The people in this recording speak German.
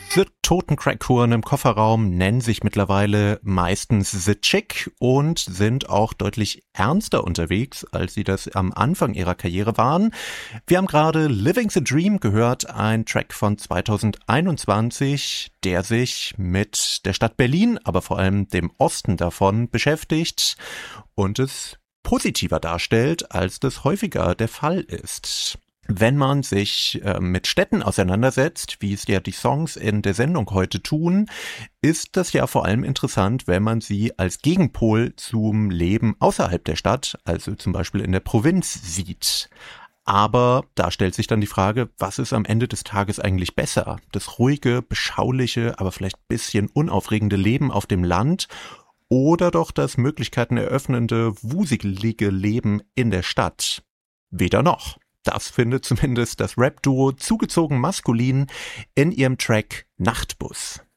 The Totencrack-Huren im Kofferraum nennen sich mittlerweile meistens The Chick und sind auch deutlich ernster unterwegs, als sie das am Anfang ihrer Karriere waren. Wir haben gerade Living the Dream gehört, ein Track von 2021, der sich mit der Stadt Berlin, aber vor allem dem Osten davon beschäftigt und es positiver darstellt, als das häufiger der Fall ist. Wenn man sich mit Städten auseinandersetzt, wie es ja die Songs in der Sendung heute tun, ist das ja vor allem interessant, wenn man sie als Gegenpol zum Leben außerhalb der Stadt, also zum Beispiel in der Provinz, sieht. Aber da stellt sich dann die Frage, was ist am Ende des Tages eigentlich besser? Das ruhige, beschauliche, aber vielleicht ein bisschen unaufregende Leben auf dem Land oder doch das Möglichkeiten eröffnende, wuselige Leben in der Stadt? Weder noch. Das findet zumindest das Rap-Duo Zugezogen Maskulin in ihrem Track Nachtbus.